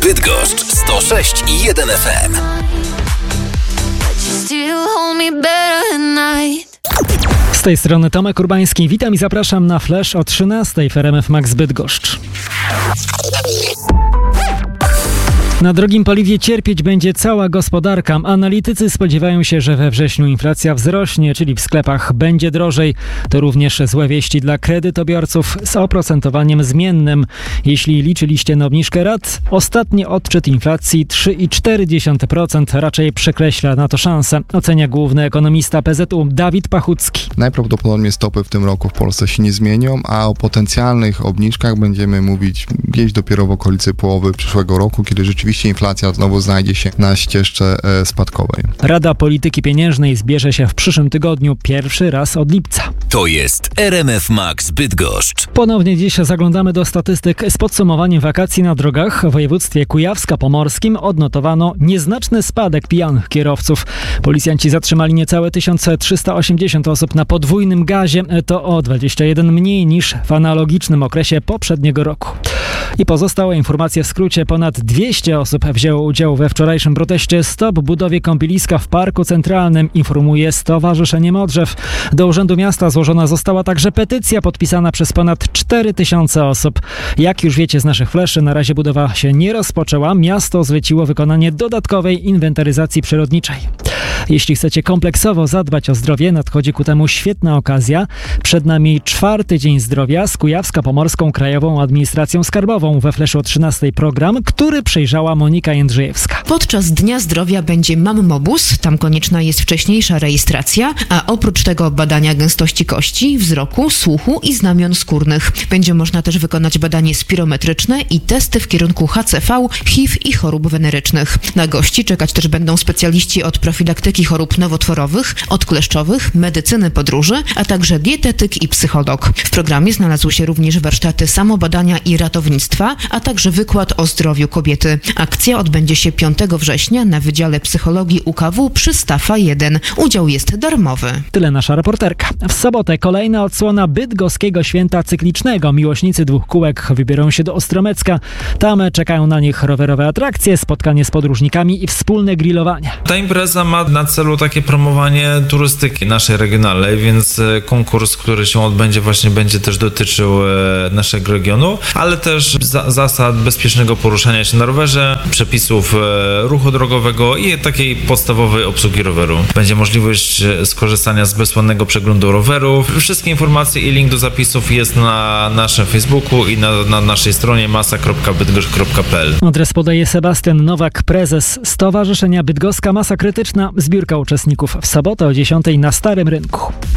Bydgoszcz 106,1 FM. Z tej strony Tomek Urbański. Witam i zapraszam na Flash o 13:00 w RMF Max Bydgoszcz. Na drogim paliwie cierpieć będzie cała gospodarka. Analitycy spodziewają się, że we wrześniu inflacja wzrośnie, czyli w sklepach będzie drożej. To również złe wieści dla kredytobiorców z oprocentowaniem zmiennym. Jeśli liczyliście na obniżkę rat, ostatni odczyt inflacji 3,4% raczej przekreśla na to szansę, ocenia główny ekonomista PZU Dawid Pachucki. Najprawdopodobniej stopy w tym roku w Polsce się nie zmienią, a o potencjalnych obniżkach będziemy mówić gdzieś dopiero w okolicy połowy przyszłego roku, kiedy rzeczywiście inflacja znowu znajdzie się na ścieżce spadkowej. Rada Polityki Pieniężnej zbierze się w przyszłym tygodniu pierwszy raz od lipca. To jest RMF Max Bydgoszcz. Ponownie dziś zaglądamy do statystyk z podsumowaniem wakacji na drogach. W województwie kujawsko-pomorskim odnotowano nieznaczny spadek pijanych kierowców. Policjanci zatrzymali niecałe 1380 osób na podwójnym gazie. To o 21 mniej niż w analogicznym okresie poprzedniego roku. I pozostałe informacje w skrócie. Ponad 200 osób wzięło udział we wczorajszym proteście Stop budowie kąpieliska w Parku Centralnym, informuje Stowarzyszenie Modrzew. Do Urzędu Miasta złożona została także petycja podpisana przez ponad 4000 osób. Jak już wiecie z naszych fleszy, na razie budowa się nie rozpoczęła. Miasto zleciło wykonanie dodatkowej inwentaryzacji przyrodniczej. Jeśli chcecie kompleksowo zadbać o zdrowie, nadchodzi ku temu świetna okazja. Przed nami 4. Dzień Zdrowia z Kujawsko-Pomorską Krajową Administracją Skarbową. We Fleszu o 13:00 program, który przejrzała Monika Jędrzejewska. Podczas Dnia Zdrowia będzie Mammobus. Tam konieczna jest wcześniejsza rejestracja, a oprócz tego badania gęstości kości, wzroku, słuchu i znamion skórnych. Będzie można też wykonać badanie spirometryczne i testy w kierunku HCV, HIV i chorób wenerycznych. Na gości czekać też będą specjaliści od profilaktyki chorób nowotworowych, odkleszczowych, medycyny podróży, a także dietetyk i psycholog. W programie znalazły się również warsztaty samobadania i ratownictwa, a także wykład o zdrowiu kobiety. Akcja odbędzie się 5 września na Wydziale Psychologii UKW przy Stafa 1. Udział jest darmowy. Tyle nasza reporterka. W sobotę kolejna odsłona bydgoskiego święta cyklicznego. Miłośnicy dwóch kółek wybiorą się do Ostromecka. Tam czekają na nich rowerowe atrakcje, spotkanie z podróżnikami i wspólne grillowanie. Ta impreza ma na celu takie promowanie turystyki naszej regionalnej, więc konkurs, który się odbędzie, właśnie będzie też dotyczył naszego regionu, ale też zasad bezpiecznego poruszania się na rowerze, przepisów ruchu drogowego i takiej podstawowej obsługi roweru. Będzie możliwość skorzystania z bezpłatnego przeglądu rowerów. Wszystkie informacje i link do zapisów jest na naszym Facebooku i na naszej stronie masa.bydgoszcz.pl. Adres podaje Sebastian Nowak, prezes Stowarzyszenia Bydgoska Masa Krytyczna. Zbiórka uczestników w sobotę o 10:00 na Starym Rynku.